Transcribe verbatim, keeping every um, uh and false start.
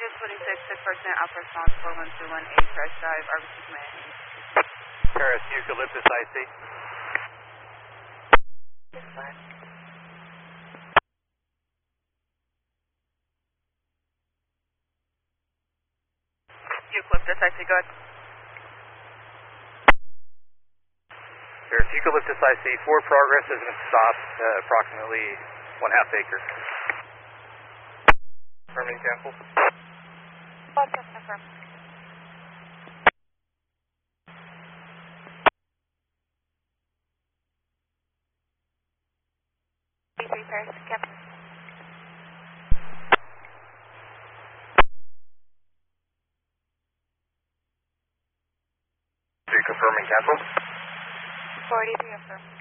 Aegis twenty-six, six percent Alpha Response four one two one eight, Fresh Drive, R B C Command. Paris, Eucalyptus I C. Yes, fine. Eucalyptus I C, go ahead. Paris, Eucalyptus I C, forward progress has been stopped uh, approximately one half acre. Confirming cancel. One second, confirm. B three, Paris, Captain. Confirming cancel. four eighty-three, affirm.